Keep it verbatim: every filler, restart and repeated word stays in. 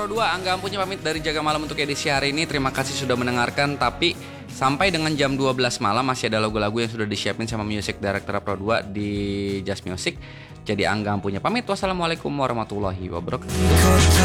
Pro dua, Angga Ampunya pamit dari Jaga Malam untuk edisi hari ini. Terima kasih sudah mendengarkan. Tapi sampai dengan jam dua belas malam masih ada lagu-lagu yang sudah disiapin sama Music Director Pro dua di Just Music. Jadi Angga Ampunya pamit. Wassalamualaikum warahmatullahi wabarakatuh.